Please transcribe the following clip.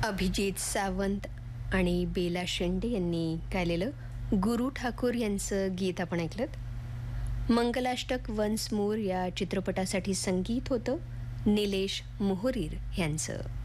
अभिजित सावंत आणि बेला शेंडे यांनी गायलेलं गुरु ठाकूर यांचं गीत आपण ऐकलं. मंगलाष्टक वन्स मोर या चित्रपटासाठी संगीत होतं निलेश मोहरीर यांचं.